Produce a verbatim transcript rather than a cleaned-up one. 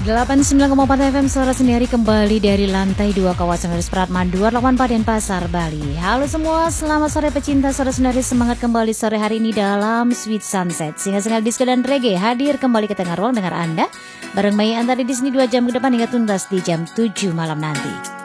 delapan puluh sembilan koma empat F M Suara Sendiri kembali dari lantai dua kawasan Garis Pratma dua delapan empat Denpasar, Bali. Halo semua, selamat sore pecinta Suara Sendiri. Semangat kembali sore hari ini dalam Sweet Sunset. Singa-singa disco dan reggae hadir kembali ke tengah ruang dengar Anda. Bareng Mei Antari di sini dua jam ke depan hingga tuntas di jam tujuh malam nanti.